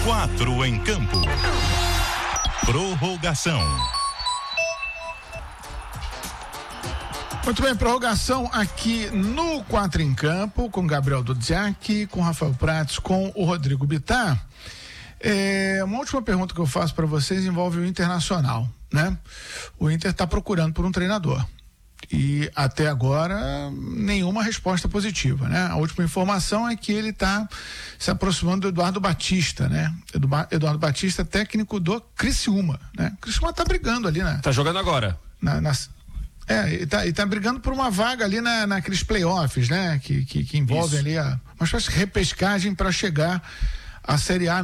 4 em campo. Prorrogação. Muito bem, prorrogação aqui no 4 em Campo, com Gabriel Dudziak, com Rafael Prates, com o Rodrigo Bittar. Uma última pergunta que eu faço para vocês envolve o Internacional, né? O Inter está procurando por um treinador e até agora nenhuma resposta positiva, né? A última informação é que ele está se aproximando do Eduardo Batista, né? Eduardo Batista, técnico do Criciúma, né? O Criciúma está brigando ali, né? Tá jogando agora. E tá brigando por uma vaga ali naqueles playoffs, né? Que envolvem ali uma espécie de repescagem para chegar à Série A